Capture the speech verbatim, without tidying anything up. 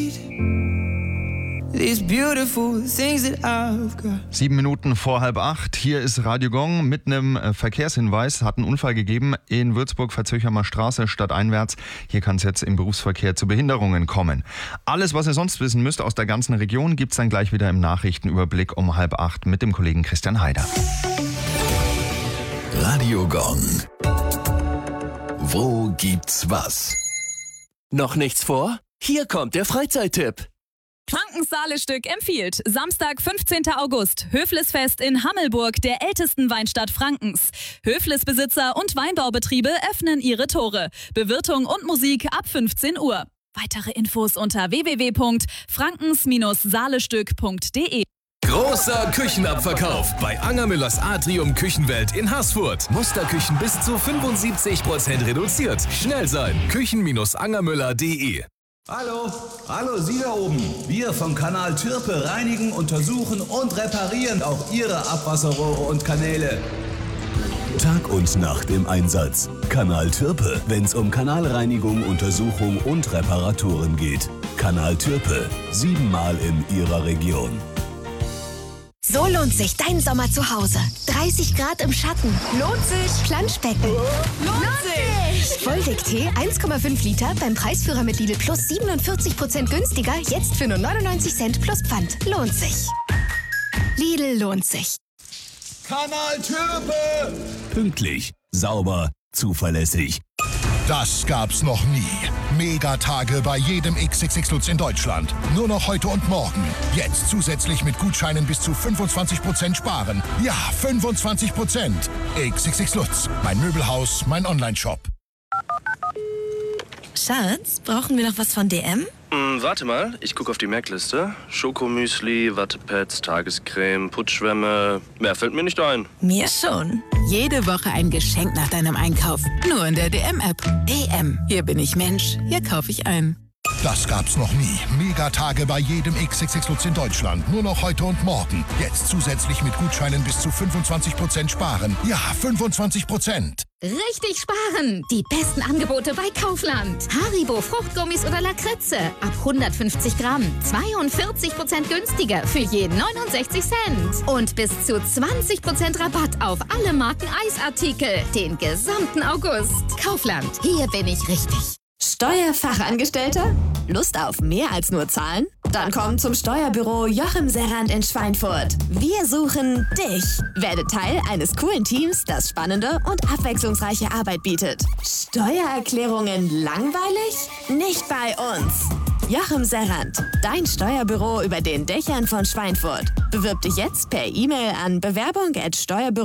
Sieben Minuten vor halb acht. Hier ist Radio Gong mit einem Verkehrshinweis. Hat einen Unfall gegeben in Würzburg-Verzöchramer Straße stadteinwärts. Hier kann es jetzt im Berufsverkehr zu Behinderungen kommen. Alles, was ihr sonst wissen müsst aus der ganzen Region, gibt es dann gleich wieder im Nachrichtenüberblick um halb acht mit dem Kollegen Christian Heider. Radio Gong. Wo gibt's was? Noch nichts vor? Hier kommt der Freizeittipp. Frankens Saale-Stück empfiehlt Samstag, fünfzehnten August, Höflisfest in Hammelburg, der ältesten Weinstadt Frankens. Höflisbesitzer und Weinbaubetriebe öffnen ihre Tore. Bewirtung und Musik ab fünfzehn Uhr. Weitere Infos unter w w w punkt frankens Saale-Stück punkt d e. Großer Küchenabverkauf bei Angermüllers Atrium Küchenwelt in Haßfurt. Musterküchen bis zu fünfundsiebzig Prozent reduziert. Schnell sein, küchen angermüller punkt d e. Hallo, hallo Sie da oben. Wir vom Kanal Türpe reinigen, untersuchen und reparieren auch Ihre Abwasserrohre und Kanäle. Tag und Nacht im Einsatz. Kanal Türpe, wenn's um Kanalreinigung, Untersuchung und Reparaturen geht. Kanal Türpe, siebenmal in Ihrer Region. So lohnt sich dein Sommer zu Hause. dreißig Grad im Schatten. Lohnt sich. Planschbecken. Lohnt sich. Volldicktee eins Komma fünf Liter beim Preisführer mit Lidl Plus siebenundvierzig Prozent günstiger. Jetzt für nur neunundneunzig Cent plus Pfand. Lohnt sich. Lidl lohnt sich. Kanal Türpe! Pünktlich, sauber, zuverlässig. Das gab's noch nie. Megatage bei jedem X X X Lutz in Deutschland. Nur noch heute und morgen. Jetzt zusätzlich mit Gutscheinen bis zu fünfundzwanzig Prozent sparen. Ja, fünfundzwanzig Prozent. X X X Lutz. Mein Möbelhaus, mein Onlineshop. Schatz, brauchen wir noch was von D M? Hm, warte mal, ich gucke auf die Merkliste. Schokomüsli, Wattepads, Tagescreme, Putzschwämme. Mehr fällt mir nicht ein. Mir schon. Jede Woche ein Geschenk nach deinem Einkauf. Nur in der D M-App. D M. Hier bin ich Mensch. Hier kaufe ich ein. Das gab's noch nie. Megatage bei jedem X X X Lutz in Deutschland. Nur noch heute und morgen. Jetzt zusätzlich mit Gutscheinen bis zu fünfundzwanzig Prozent sparen. Ja, fünfundzwanzig Prozent. Richtig sparen! Die besten Angebote bei Kaufland. Haribo, Fruchtgummis oder Lakritze. Ab hundertfünfzig Gramm. zweiundvierzig Prozent günstiger für je neunundsechzig Cent. Und bis zu zwanzig Prozent Rabatt auf alle Marken Eisartikel. Den gesamten August. Kaufland. Hier bin ich richtig. Steuerfachangestellter? Lust auf mehr als nur Zahlen? Dann komm zum Steuerbüro Joachim Serrand in Schweinfurt. Wir suchen dich. Werde Teil eines coolen Teams, das spannende und abwechslungsreiche Arbeit bietet. Steuererklärungen langweilig? Nicht bei uns. Joachim Serrand, dein Steuerbüro über den Dächern von Schweinfurt. Bewirb dich jetzt per E-Mail an bewerbung at steuerbüro